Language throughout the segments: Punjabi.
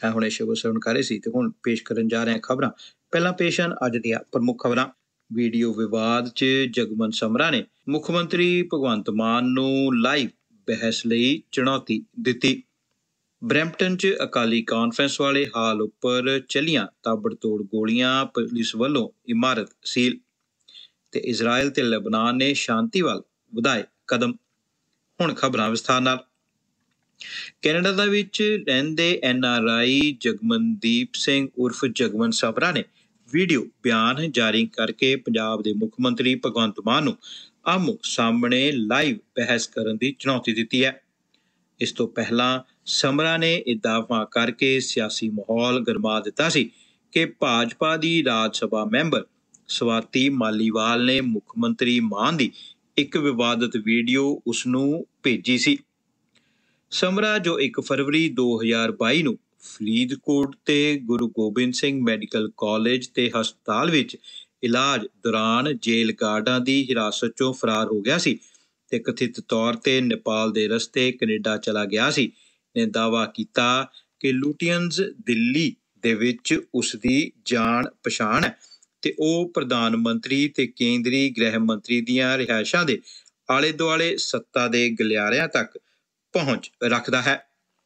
ਹੁਣੇ ਸ਼ੁਭ ਸਰਵਣ ਕਰ ਰਹੇ ਸੀ ਤੇ ਹੁਣ ਪੇਸ਼ ਕਰਨ ਜਾ ਰਹੇ ਹਾਂ ਖਬਰਾਂ। ਪਹਿਲਾਂ ਪੇਸ਼ ਹਨ ਅੱਜ ਦੀਆਂ ਪ੍ਰਮੁੱਖ ਖਬਰਾਂ। ਵੀਡੀਓ ਵਿਵਾਦ 'ਚ ਜਗਮਨ ਸਮਰਾ ਨੇ ਮੁੱਖ ਮੰਤਰੀ ਭਗਵੰਤ ਮਾਨ ਨੂੰ ਲਾਈਵ ਬਹਿਸ ਲਈ ਚੁਣੌਤੀ ਦਿੱਤੀ। ਬਰੈਂਪਟਨ 'ਚ ਅਕਾਲੀ ਕਾਨਫਰੰਸ ਵਾਲੇ ਹਾਲ ਉੱਪਰ ਚੱਲੀਆਂ ਤਾਬੜਤੋੜ ਗੋਲੀਆਂ, ਪੁਲਿਸ ਵੱਲੋਂ ਇਮਾਰਤ ਸੀਲ। ਤੇ ਇਜ਼ਰਾਈਲ ਤੇ ਲਬਨਾਨ ਨੇ ਸ਼ਾਂਤੀ ਵੱਲ ਵਧਾਏ ਕਦਮ। ਹੁਣ ਖਬਰਾਂ ਵਿਸਥਾਰ ਨਾਲ। ਕੈਨੇਡਾ ਦੇ ਵਿੱਚ ਰਹਿੰਦੇ NRI ਜਗਮਨਦੀਪ ਸਿੰਘ ਉਰਫ ਜਗਮਨ ਸਮਰਾ ਨੇ ਵੀਡੀਓ ਬਿਆਨ ਜਾਰੀ ਕਰਕੇ ਪੰਜਾਬ ਦੇ ਮੁੱਖ ਮੰਤਰੀ ਭਗਵੰਤ ਮਾਨ ਨੂੰ ਆਮੋ ਸਾਹਮਣੇ ਲਾਈਵ ਬਹਿਸ ਕਰਨ ਦੀ ਚੁਣੌਤੀ ਦਿੱਤੀ ਹੈ। ਇਸ ਤੋਂ ਪਹਿਲਾਂ ਸਮਰਾ ਨੇ ਇਹ ਦਾਅਵਾ ਕਰਕੇ ਸਿਆਸੀ ਮਾਹੌਲ ਗਰਮਾ ਦਿੱਤਾ ਸੀ ਕਿ ਭਾਜਪਾ ਦੀ ਰਾਜ ਸਭਾ ਮੈਂਬਰ ਸਵਾਤੀ ਮਾਲੀਵਾਲ ਨੇ ਮੁੱਖ ਮੰਤਰੀ ਮਾਨ ਦੀ ਇੱਕ ਵਿਵਾਦਤ ਵੀਡੀਓ ਉਸ ਨੂੰ ਭੇਜੀ ਸੀ। ਸਮਰਾ ਜੋ 1 ਫਰਵਰੀ 2022 ਨੂੰ ਫਰੀਦਕੋਟ ਤੇ ਗੁਰੂ ਗੋਬਿੰਦ ਸਿੰਘ ਮੈਡੀਕਲ ਕਾਲਜ ਤੇ ਹਸਪਤਾਲ ਵਿੱਚ ਇਲਾਜ ਦੌਰਾਨ ਜੇਲ੍ਹ ਗਾਰਡਾਂ ਦੀ ਹਿਰਾਸਤ 'ਚੋਂ ਫਰਾਰ ਹੋ ਗਿਆ ਸੀ ਤੇ ਕਥਿਤ ਤੌਰ ਤੇ ਨੇਪਾਲ ਦੇ ਰਸਤੇ ਕੈਨੇਡਾ ਚਲਾ ਗਿਆ ਸੀ, ਨੇ ਦਾਅਵਾ ਕੀਤਾ ਕਿ ਲੁਟੀਅਨਜ਼ ਦਿੱਲੀ ਦੇ ਵਿੱਚ ਉਸ ਦੀ ਜਾਣ ਪਛਾਣ ਹੈ ਤੇ ਉਹ ਪ੍ਰਧਾਨ ਮੰਤਰੀ ਤੇ ਕੇਂਦਰੀ ਗ੍ਰਹਿ ਮੰਤਰੀ ਦੀਆਂ ਰਿਹਾਇਸ਼ਾਂ ਦੇ ਆਲੇ ਦੁਆਲੇ ਸੱਤਾ ਦੇ ਗਲਿਆਰਿਆਂ ਤੱਕ ਪਹੁੰਚ ਰੱਖਦਾ ਹੈ।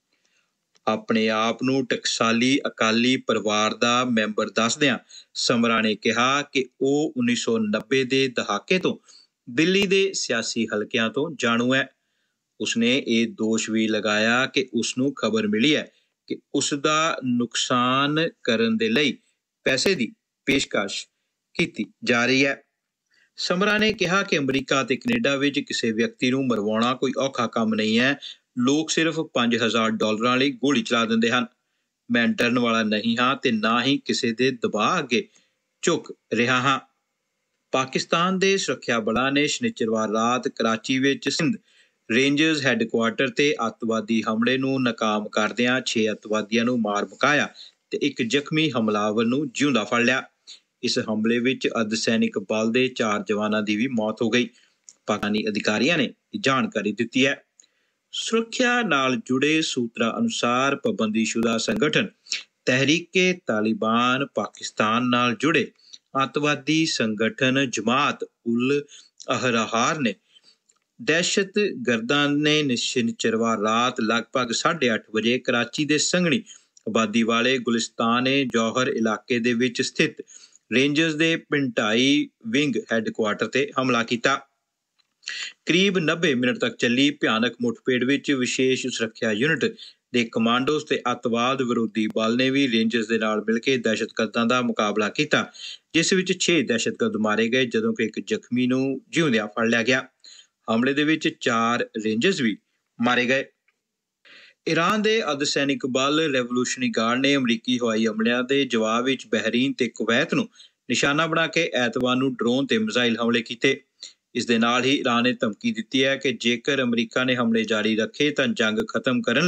ਆਪਣੇ ਆਪ ਨੂੰ ਟਕਸਾਲੀ ਅਕਾਲੀ ਪਰਿਵਾਰ ਦਾ ਮੈਂਬਰ ਦੱਸਦਿਆਂ ਸਮਰਾ ਨੇ ਕਿਹਾ ਕਿ ਉਹ 1990 ਦੇ ਦਹਾਕੇ ਤੋਂ ਦਿੱਲੀ ਦੇ ਸਿਆਸੀ ਹਲਕਿਆਂ ਤੋਂ ਜਾਣੂ ਹੈ। ਉਸਨੇ ਇਹ ਦੋਸ਼ ਵੀ ਲਗਾਇਆ ਕਿ ਉਸ ਨੂੰ ਖਬਰ ਮਿਲੀ ਹੈ ਕਿ ਉਸ ਦਾ ਨੁਕਸਾਨ ਕਰਨ ਦੇ ਲਈ ਪੈਸੇ ਦੀ ਪੇਸ਼ਕਸ਼ ਕੀਤੀ ਜਾ ਰਹੀ ਹੈ। ਸਮਰਾ ਨੇ ਕਿਹਾ ਕਿ ਅਮਰੀਕਾ ਅਤੇ ਕੈਨੇਡਾ ਵਿੱਚ ਕਿਸੇ ਵਿਅਕਤੀ ਨੂੰ ਮਰਵਾਉਣਾ ਕੋਈ ਔਖਾ ਕੰਮ ਨਹੀਂ ਹੈ। ਲੋਕ ਸਿਰਫ $5000 ਲਈ ਗੋਲੀ ਚਲਾ ਦਿੰਦੇ ਹਨ। ਮੈਂ ਡਰਨ ਵਾਲਾ ਨਹੀਂ ਹਾਂ ਤੇ ਨਾ ਹੀ ਕਿਸੇ ਦੇ ਦਬਾਅ ਅੱਗੇ ਝੁਕ ਰਿਹਾ ਹਾਂ। ਪਾਕਿਸਤਾਨ ਦੇ ਸੁਰੱਖਿਆ ਬਲਾਂ ਨੇ ਸ਼ਨੀਚਰਵਾਰ ਰਾਤ ਕਰਾਚੀ ਵਿੱਚ ਸਿੰਧ ਰੇਂਜਰਜ਼ ਹੈੱਡਕੁਆਰਟਰ ਤੇ ਅੱਤਵਾਦੀ ਹਮਲੇ ਨੂੰ ਨਾਕਾਮ ਕਰਦਿਆਂ 6 ਅੱਤਵਾਦੀਆਂ ਨੂੰ ਮਾਰ ਮੁਕਾਇਆ ਤੇ ਇੱਕ ਜ਼ਖਮੀ ਹਮਲਾਵਰ ਨੂੰ ਜਿਉਂਦਾ ਫੜ ਲਿਆ। ਇਸ ਹਮਲੇ ਵਿੱਚ ਅਰਧ ਸੈਨਿਕ ਬਲ ਦੇ 4 ਜਵਾਨਾਂ ਦੀ ਵੀ ਮੌਤ ਹੋ ਗਈ। ਪਾਕਿਸਤਾਨੀ ਅਧਿਕਾਰੀਆਂ ਨੇ ਜਾਣਕਾਰੀ ਦਿੱਤੀ ਹੈ। ਸੁਰੱਖਿਆ ਨਾਲ ਜੁੜੇ ਸੂਤਰਾਂ ਅਨੁਸਾਰ ਪਾਬੰਦੀਸ਼ੁਦਾ ਸੰਗਠਨ ਤਹਿਰੀਕ-ਏ-ਤਾਲਿਬਾਨ ਪਾਕਿਸਤਾਨ ਨਾਲ ਜੁੜੇ ਅੱਤਵਾਦੀ ਸੰਗਠਨ ਜਮਾਤ ਉਲ ਅਹਰਾਰ ਨੇ ਦਹਿਸ਼ਤਗਰਦਾਂ ਨੇ ਸ਼ਨੀਚਰਵਾਰ ਰਾਤ ਲਗਭਗ 8:30 ਵਜੇ ਕਰਾਚੀ ਦੇ ਸੰਘਣੀ ਆਬਾਦੀ ਵਾਲੇ ਗੁਲਿਸਤਾਨ-ਏ-ਜੌਹਰ ਇਲਾਕੇ ਦੇ ਵਿੱਚ ਸਥਿਤ ਰੇਂਜਰਜ਼ ਦੇ ਪਿੰਟਾਈ ਵਿੰਗ ਹੈੱਡਕੁਆਰਟਰ ਤੇ ਹਮਲਾ ਕੀਤਾ। ਕਰੀਬ 90 ਮਿੰਟ ਤੱਕ ਚੱਲੀ ਭਿਆਨਕ ਮੁੱਠਭੇੜ ਵਿੱਚ ਵਿਸ਼ੇਸ਼ ਸੁਰੱਖਿਆ ਯੂਨਿਟ ਦੇ ਕਮਾਂਡੋਜ਼ ਤੇ ਅੱਤਵਾਦ ਵਿਰੋਧੀ ਬਲ ਨੇ ਵੀ ਰੇਂਜਰਜ਼ ਦੇ ਨਾਲ ਮਿਲ ਕੇ ਦਹਿਸ਼ਤਗਰਦਾਂ ਦਾ ਮੁਕਾਬਲਾ ਕੀਤਾ, ਜਿਸ ਵਿੱਚ 6 ਦਹਿਸ਼ਤਗਰਦ ਮਾਰੇ ਗਏ ਜਦੋਂ ਕਿ ਇੱਕ ਜ਼ਖਮੀ ਨੂੰ ਜਿਉਂਦਿਆਂ ਫੜ ਲਿਆ ਗਿਆ। ਹਮਲੇ ਦੇ ਵਿੱਚ 4 ਰੇਂਜਰਜ਼ ਵੀ ਮਾਰੇ ਗਏ। ਈਰਾਨ ਦੇ ਅਰਧ ਸੈਨਿਕ ਬਲ ਰੈਵੋਲੂਸ਼ਨਰੀ ਗਾਰਡ ਨੇ ਅਮਰੀਕੀ ਹਵਾਈ ਹਮਲਿਆਂ ਦੇ ਜਵਾਬ ਵਿੱਚ ਬਹਿਰੀਨ ਤੇ ਕੁਵੈਤ ਨੂੰ ਨਿਸ਼ਾਨਾ ਬਣਾ ਕੇ ਐਤਵਾਰ ਨੂੰ ਡਰੋਨ ਤੇ ਮਿਜ਼ਾਈਲ ਹਮਲੇ ਕੀਤੇ। ਇਸ ਦੇ ਨਾਲ ਹੀ ਈਰਾਨ ਨੇ ਧਮਕੀ ਦਿੱਤੀ ਹੈ ਕਿ ਜੇਕਰ ਅਮਰੀਕਾ ਨੇ ਹਮਲੇ ਜਾਰੀ ਰੱਖੇ ਤਾਂ ਜੰਗ ਖਤਮ ਕਰਨ